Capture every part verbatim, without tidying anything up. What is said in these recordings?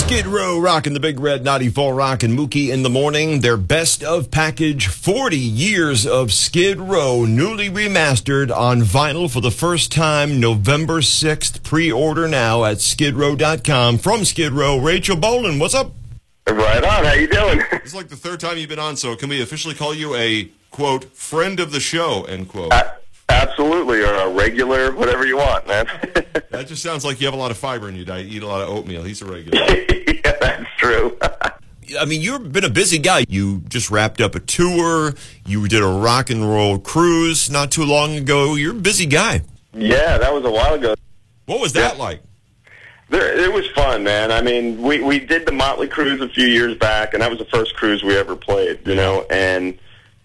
Skid Row rocking the Big Red ninety-four Rock and Mookie in the morning. Their best of package, forty years of Skid Row, newly remastered on vinyl for the first time November sixth. Pre-order now at skid row dot com. From Skid Row, Rachel Bolan, what's up? Right on, how you doing? It's like the third time you've been on, so can we officially call you a, quote, friend of the show, end quote? Uh, absolutely, or a regular, whatever you want, man. That just sounds like you have a lot of fiber in your diet. You eat a lot of oatmeal. He's a regular. Yeah, that's true. I mean, you've been a busy guy. You just wrapped up a tour. You did a rock and roll cruise not too long ago. You're a busy guy. Yeah, that was a while ago. What was that yeah. like? There, it was fun, man. I mean, we, we did the Motley Cruise a few years back, and that was the first cruise we ever played, you know, and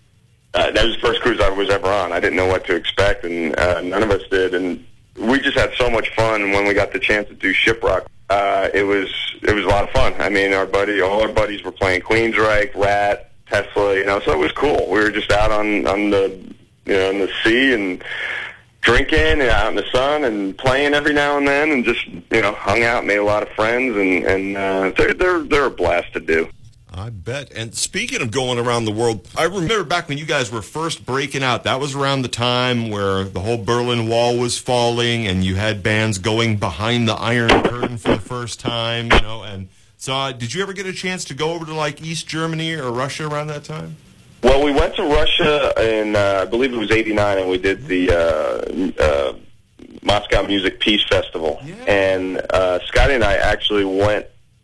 uh, that was the first cruise I was ever on. I didn't know what to expect, and uh, none of us did, and we just had so much fun when we got the chance to do Shiprock. Uh, it was it was a lot of fun. I mean, our buddy, all our buddies were playing Queensryche, Rat, Tesla, you know, so it was cool. We were just out on, on the, you know, in the sea and drinking and out in the sun and playing every now and then, and just, you know, hung out, made a lot of friends, and, and uh, they're, they're, they're a blast to do. I bet. And speaking of going around the world, I remember back when you guys were first breaking out, that was around the time where the whole Berlin Wall was falling and you had bands going behind the Iron Curtain for the first time, you know, and so uh, did you ever get a chance to go over to like East Germany or Russia around that time? Well, we went to Russia in, uh, I believe it was eighty-nine, and we did the uh, uh, Moscow Music Peace Festival. Yeah. And uh, Scotty and I actually went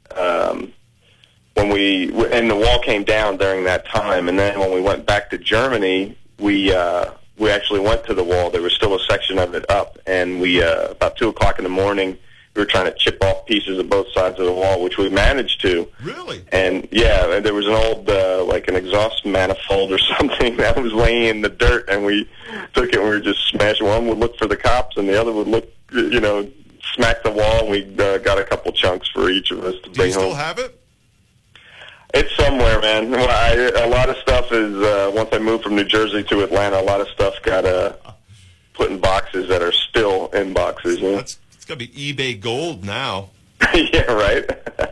um, when we, and the wall came down during that time, and then when we went back to Germany, we uh, we actually went to the wall. There was still a section of it up, and we, uh, about two o'clock in the morning, we were trying to chip off pieces of both sides of the wall, which we managed to. Really? And, yeah, and there was an old, uh, like an exhaust manifold or something that was laying in the dirt, and we took it and we were just smashing. One would look for the cops, and the other would look, you know, smack the wall, and we uh, got a couple chunks for each of us to Do bring you still home. have it? It's somewhere, man. Well, I, a lot of stuff is, uh, once I moved from New Jersey to Atlanta, a lot of stuff got uh, put in boxes that are still in boxes. You know? That's, it's got to be eBay gold now. Yeah, right.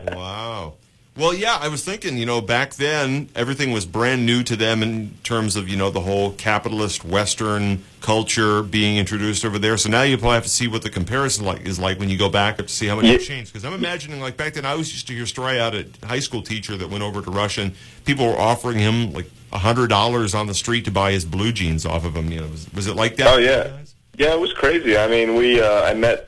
Wow. Well, yeah, I was thinking, you know, back then, everything was brand new to them in terms of, you know, the whole capitalist Western culture being introduced over there. So now you probably have to see what the comparison like is like when you go back up to see how much Yeah. it changed. Because I'm imagining, like, back then, I always used to hear a story out at a high school teacher that went over to Russia, and people were offering him, like, one hundred dollars on the street to buy his blue jeans off of him. You know, was, was it like that? Oh, yeah. Yeah, it was crazy. I mean, we, uh, I met...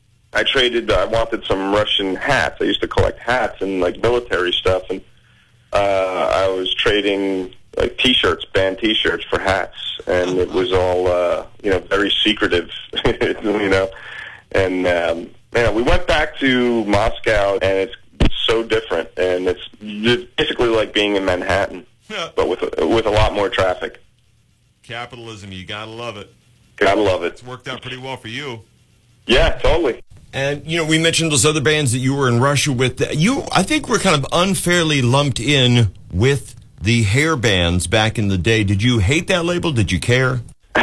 I traded, I wanted some Russian hats. I used to collect hats and, like, military stuff, and uh, I was trading, like, T-shirts, band T-shirts for hats, and it was all, uh, you know, very secretive, you know. And, um, man, we went back to Moscow, and it's so different, and it's basically like being in Manhattan, Yeah. but with, with a lot more traffic. Capitalism, you gotta love it. Gotta love it. It's worked out pretty well for you. Yeah, totally. And, you know, we mentioned those other bands that you were in Russia with. You, I think, were kind of unfairly lumped in with the hair bands back in the day. Did you hate that label? Did you care?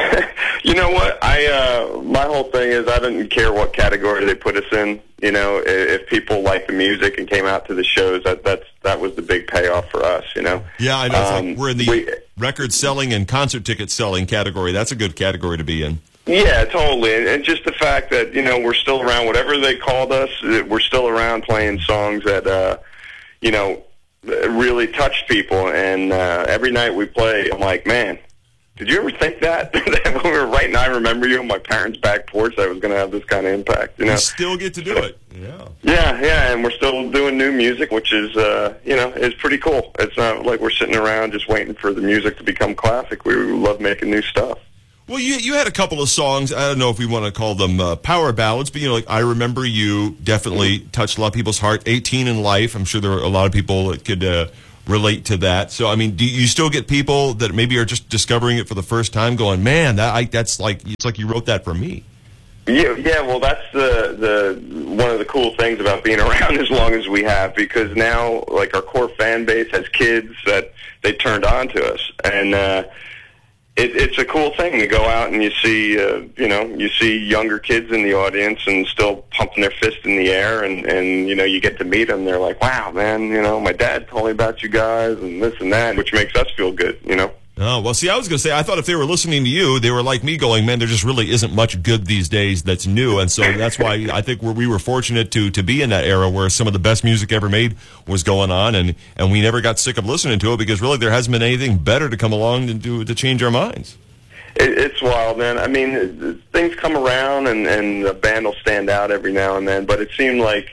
You know what? I uh, my whole thing is I didn't care what category they put us in. You know, if, if people liked the music and came out to the shows, that that's that was the big payoff for us. You know. Yeah, I know. It's Um, like we're in the we- record selling and concert ticket selling category. That's a good category to be in. Yeah, totally. And, and just the fact that, you know, we're still around, whatever they called us, uh, we're still around playing songs that, uh, you know, really touched people. And uh, every night we play, I'm like, man, did you ever think that? that when we were writing I Remember You on my parents' back porch, that was going to have this kind of impact, you know? You still get to do it. Yeah. Yeah, yeah, and we're still doing new music, which is, uh, you know, is pretty cool. It's not like we're sitting around just waiting for the music to become classic. We love making new stuff. Well, you you had a couple of songs. I don't know if we want to call them uh, power ballads, but, you know, like I Remember You definitely touched a lot of people's heart. eighteen in Life, I'm sure there are a lot of people that could uh, relate to that. So, I mean, do you still get people that maybe are just discovering it for the first time going, man, that I, that's like, it's like you wrote that for me? Yeah, yeah. Well, that's the the one of the cool things about being around as long as we have, because now, like, our core fan base has kids that they turned on to us, and uh, it, it's a cool thing to go out and you see, uh, you know, you see younger kids in the audience and still pumping their fist in the air, and, and, you know, you get to meet them. They're like, wow, man, you know, my dad told me about you guys and this and that, which makes us feel good, you know. Oh, well, see, I was going to say, I thought if they were listening to you, they were like me going, man, there just really isn't much good these days that's new. And so that's why I think we're, we were fortunate to to be in that era where some of the best music ever made was going on, and, and we never got sick of listening to it because really there hasn't been anything better to come along and do, to change our minds. It, it's wild, man. I mean, things come around and, and the band will stand out every now and then, but it seemed like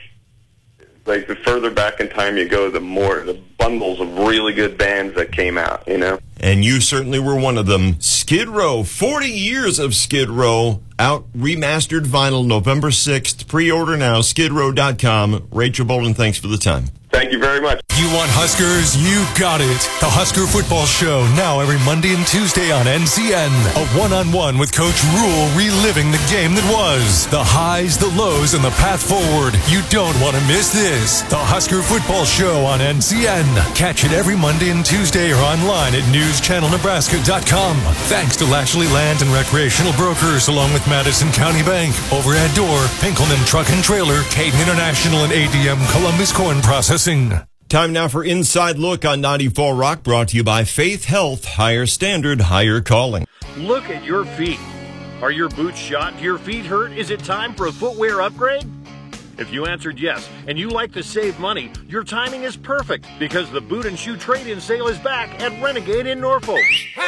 Like, the further back in time you go, the more, the bundles of really good bands that came out, you know? And you certainly were one of them. Skid Row, forty years of Skid Row, out remastered vinyl, November sixth. Pre-order now, skid row dot com. Rachel Bolden, thanks for the time. Thank you very much. You want Huskers? You got it. The Husker Football Show, now every Monday and Tuesday on N C N. A one-on-one with Coach Rule, reliving the game that was. The highs, the lows, and the path forward. You don't want to miss this. The Husker Football Show on N C N. Catch it every Monday and Tuesday or online at news channel nebraska dot com. Thanks to Lashley Land and Recreational Brokers, along with Madison County Bank, Overhead Door, Pinkelman Truck and Trailer, Caden International, and A D M Columbus Corn Processing. Time now for Inside Look on ninety-four Rock, brought to you by Faith Health. Higher standard, higher calling. Look at your feet. Are your boots shot? Do your feet hurt? Is it time for a footwear upgrade? If you answered yes, and you like to save money, your timing is perfect because the boot and shoe trade-in sale is back at Renegade in Norfolk.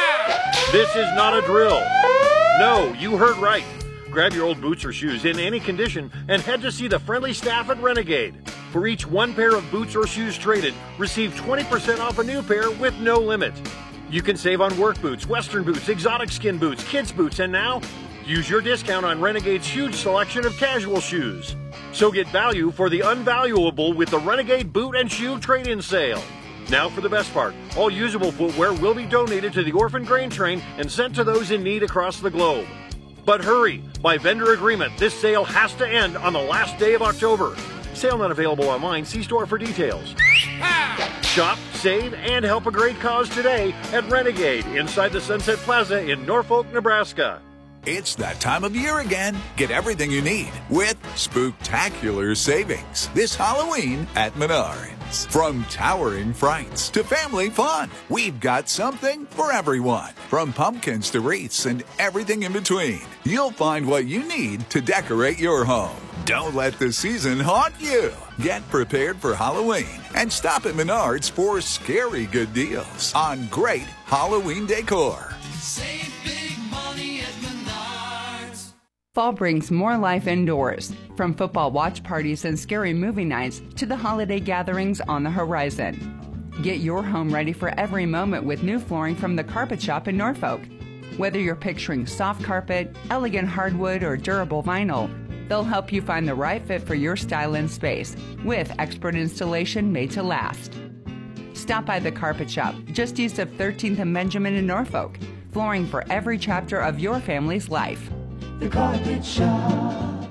This is not a drill. No, you heard right. Grab your old boots or shoes in any condition and head to see the friendly staff at Renegade. For each one pair of boots or shoes traded, receive twenty percent off a new pair with no limit. You can save on work boots, western boots, exotic skin boots, kids boots, and now use your discount on Renegade's huge selection of casual shoes. So get value for the unvaluable with the Renegade Boot and Shoe Trade-In Sale. Now for the best part. All usable footwear will be donated to the Orphan Grain Train and sent to those in need across the globe. But hurry! By vendor agreement, this sale has to end on the last day of October. Sale not available online. See store for details. Shop, save, and help a great cause today at Renegade inside the Sunset Plaza in Norfolk, Nebraska. It's that time of year again. Get everything you need with spooktacular savings this Halloween at Menards. From towering frights to family fun, we've got something for everyone. From pumpkins to wreaths and everything in between, you'll find what you need to decorate your home. Don't let the season haunt you. Get prepared for Halloween and stop at Menards for scary good deals on great Halloween decor. Save big money at Menards. Fall brings more life indoors, from football watch parties and scary movie nights to the holiday gatherings on the horizon. Get your home ready for every moment with new flooring from the Carpet Shop in Norfolk. Whether you're picturing soft carpet, elegant hardwood, or durable vinyl, they'll help you find the right fit for your style and space with expert installation made to last. Stop by the Carpet Shop, just east of thirteenth and Benjamin in Norfolk. Flooring for every chapter of your family's life. The Carpet Shop.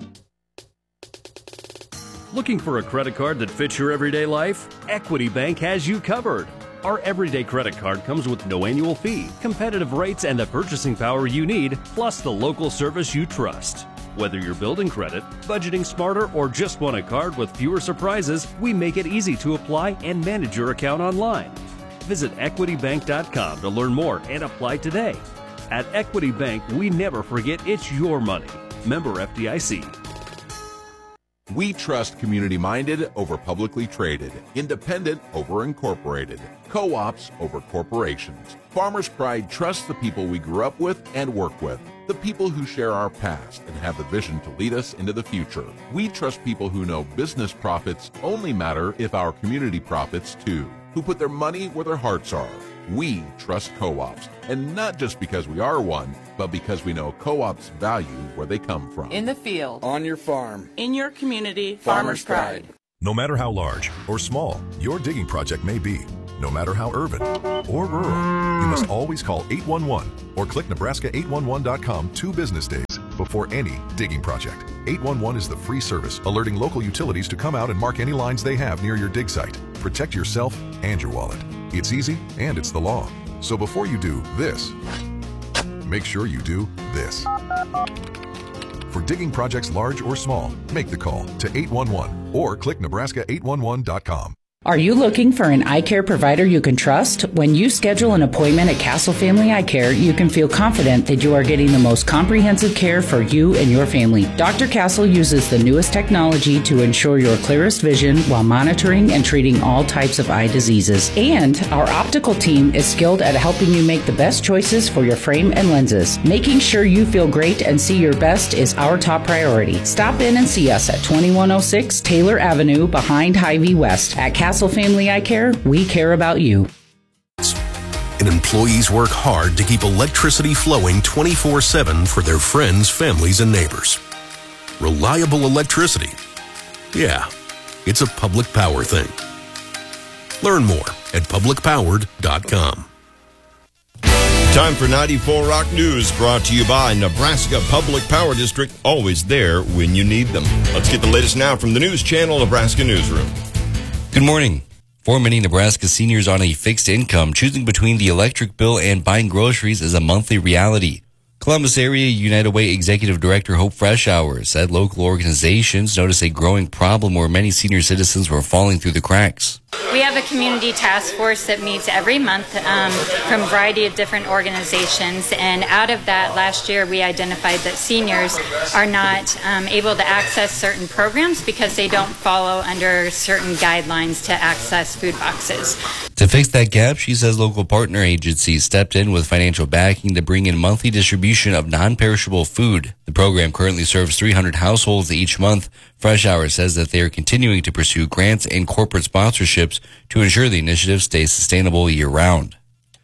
Looking for a credit card that fits your everyday life? Equity Bank has you covered. Our everyday credit card comes with no annual fee, competitive rates, and the purchasing power you need, plus the local service you trust. Whether you're building credit, budgeting smarter, or just want a card with fewer surprises, we make it easy to apply and manage your account online. Visit equity bank dot com to learn more and apply today. At Equity Bank, we never forget it's your money. Member F D I C. We trust community-minded over publicly traded, independent over incorporated, co-ops over corporations. Farmers Pride trusts the people we grew up with and work with, the people who share our past and have the vision to lead us into the future. We trust people who know business profits only matter if our community profits too, who put their money where their hearts are. We trust co-ops, and not just because we are one, but because we know co-ops value where they come from. In the field, on your farm, in your community, Farmers Pride. No matter how large or small your digging project may be, no matter how urban or rural, you must always call eight one one or click Nebraska eight one one dot com two business days before any digging project. eight one one is the free service alerting local utilities to come out and mark any lines they have near your dig site. Protect yourself and your wallet. It's easy and it's the law. So before you do this make sure you do this. For digging projects large or small, make the call to eight one one or click Nebraska eight one one dot com. Are you looking for an eye care provider you can trust? When you schedule an appointment at Castle Family Eye Care, you can feel confident that you are getting the most comprehensive care for you and your family. Doctor Castle uses the newest technology to ensure your clearest vision while monitoring and treating all types of eye diseases. And our optical team is skilled at helping you make the best choices for your frame and lenses. Making sure you feel great and see your best is our top priority. Stop in and see us at twenty-one oh six Taylor Avenue behind Hy-Vee West. At Castle Castle Family Eye Care, we care about you. And employees work hard to keep electricity flowing twenty-four seven for their friends, families, and neighbors. Reliable electricity. Yeah, it's a Public Power thing. Learn more at public powered dot com. Time for ninety-four Rock News, brought to you by Nebraska Public Power District, always there when you need them. Let's get the latest now from the News Channel Nebraska Newsroom. Good morning. For many Nebraska seniors on a fixed income, choosing between the electric bill and buying groceries is a monthly reality. Columbus Area United Way Executive Director Hope Freshour said local organizations notice a growing problem where many senior citizens were falling through the cracks. We have a community task force that meets every month um, from a variety of different organizations, and out of that last year we identified that seniors are not um, able to access certain programs because they don't follow under certain guidelines to access food boxes. To fix that gap, she says local partner agencies stepped in with financial backing to bring in monthly distribution of non-perishable food. The program currently serves three hundred households each month. Freshour says that they are continuing to pursue grants and corporate sponsorships to ensure the initiative stays sustainable year-round.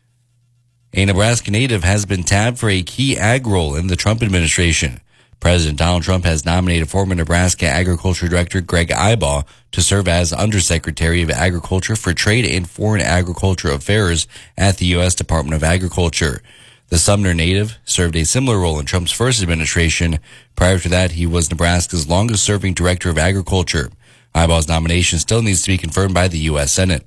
A Nebraska native has been tabbed for a key ag role in the Trump administration. President Donald Trump has nominated former Nebraska Agriculture Director Greg Ibaugh to serve as Undersecretary of Agriculture for Trade and Foreign Agriculture Affairs at the U S Department of Agriculture. The Sumner native served a similar role in Trump's first administration. Prior to that, he was Nebraska's longest-serving Director of Agriculture. Ibaugh's nomination still needs to be confirmed by the U S Senate.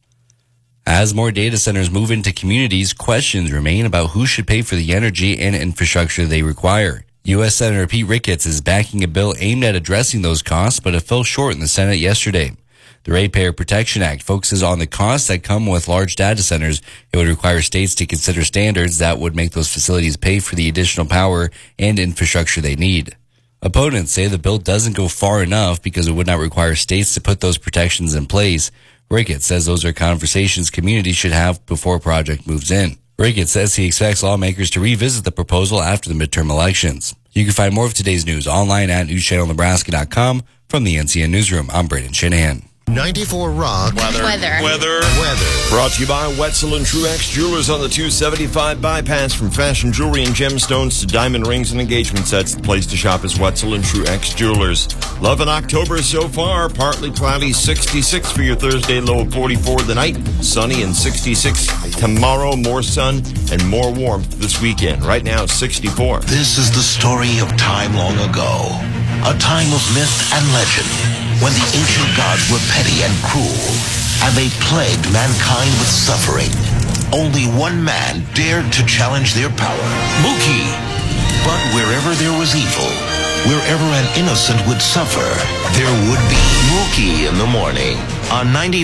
As more data centers move into communities, questions remain about who should pay for the energy and infrastructure they require. U S Senator Pete Ricketts is backing a bill aimed at addressing those costs, but it fell short in the Senate yesterday. The Ratepayer Protection Act focuses on the costs that come with large data centers. It would require states to consider standards that would make those facilities pay for the additional power and infrastructure they need. Opponents say the bill doesn't go far enough because it would not require states to put those protections in place. Ricketts says those are conversations communities should have before a project moves in. Ricketts says he expects lawmakers to revisit the proposal after the midterm elections. You can find more of today's news online at news channel nebraska dot com. From the N C N Newsroom, I'm Braden Shanahan. ninety-four Rock. Weather. Weather. Weather. Weather. Brought to you by Wetzel and Truex Jewelers on the two seventy-five bypass. From fashion jewelry and gemstones to diamond rings and engagement sets, the place to shop is Wetzel and Truex Jewelers. Love in October so far. Partly cloudy, sixty-six for your Thursday, low of forty-four the night. Sunny and sixty-six tomorrow. More sun and more warmth this weekend. Right now it's sixty-four. This is the story of time long ago. A time of myth and legend, when the ancient gods were petty and cruel, and they plagued mankind with suffering. Only one man dared to challenge their power, Mookie. But wherever there was evil, wherever an innocent would suffer, there would be Mookie in the morning on ninety.